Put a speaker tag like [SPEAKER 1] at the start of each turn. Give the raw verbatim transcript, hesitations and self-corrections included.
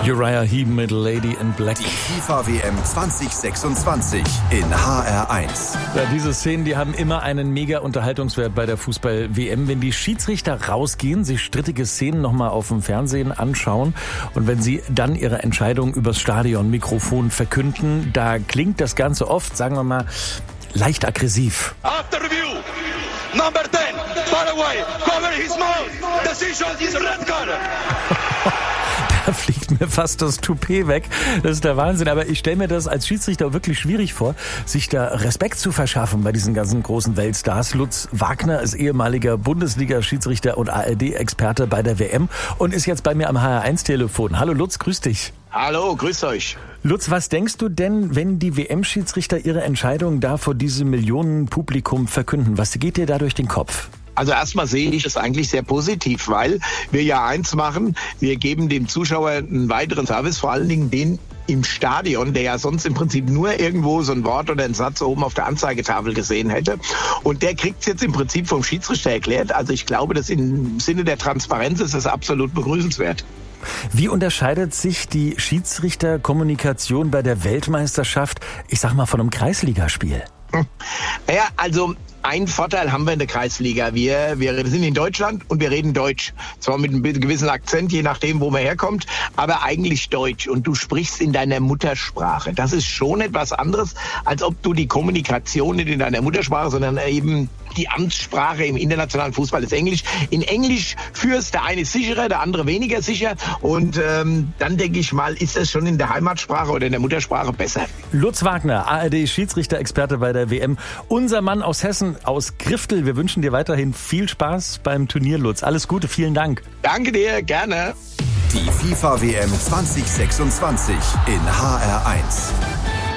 [SPEAKER 1] Uriah Heep mit Lady in Black.
[SPEAKER 2] Die FIFA-W M zwanzig sechsundzwanzig in H R eins.
[SPEAKER 1] Ja, diese Szenen, die haben immer einen mega Unterhaltungswert bei der Fußball-W M. Wenn die Schiedsrichter rausgehen, sich strittige Szenen nochmal auf dem Fernsehen anschauen und wenn sie dann ihre Entscheidung übers Stadionmikrofon verkünden, da klingt das Ganze oft, sagen wir mal, leicht aggressiv.
[SPEAKER 3] After review, number ten, far away, cover his mouth, decision is red card.
[SPEAKER 1] Da fliegt mir fast das Toupet weg. Das ist der Wahnsinn. Aber ich stelle mir das als Schiedsrichter wirklich schwierig vor, sich da Respekt zu verschaffen bei diesen ganzen großen Weltstars. Lutz Wagner ist ehemaliger Bundesliga-Schiedsrichter und A R D-Experte bei der W M und ist jetzt bei mir am H R eins Telefon. Hallo Lutz, grüß dich.
[SPEAKER 4] Hallo, grüß euch.
[SPEAKER 1] Lutz, was denkst du denn, wenn die W M-Schiedsrichter ihre Entscheidung da vor diesem Millionenpublikum verkünden? Was geht dir da durch den Kopf?
[SPEAKER 4] Also erstmal sehe ich es eigentlich sehr positiv, weil wir ja eins machen, wir geben dem Zuschauer einen weiteren Service, vor allen Dingen den im Stadion, der ja sonst im Prinzip nur irgendwo so ein Wort oder einen Satz oben auf der Anzeigetafel gesehen hätte. Und der kriegt es jetzt im Prinzip vom Schiedsrichter erklärt. Also ich glaube, das im Sinne der Transparenz ist das absolut begrüßenswert.
[SPEAKER 1] Wie unterscheidet sich die Schiedsrichterkommunikation bei der Weltmeisterschaft, ich sag mal, von einem Kreisligaspiel?
[SPEAKER 4] Ja, also ein Vorteil haben wir in der Kreisliga. Wir, wir sind in Deutschland und wir reden Deutsch. Zwar mit einem gewissen Akzent, je nachdem, wo man herkommt, aber eigentlich Deutsch. Und du sprichst in deiner Muttersprache. Das ist schon etwas anderes, als ob du die Kommunikation nicht in deiner Muttersprache, sondern eben die Amtssprache im internationalen Fußball ist Englisch. In Englisch führst der eine sicherer, der andere weniger sicher. Und ähm, dann denke ich mal, ist das schon in der Heimatsprache oder in der Muttersprache besser.
[SPEAKER 1] Lutz Wagner, A R D-Schiedsrichter-Experte bei der W M. Unser Mann aus Hessen, aus Griftel. Wir wünschen dir weiterhin viel Spaß beim Turnier, Lutz. Alles Gute, vielen Dank.
[SPEAKER 4] Danke dir, gerne.
[SPEAKER 2] Die FIFA-W M zwanzig sechsundzwanzig in H R eins.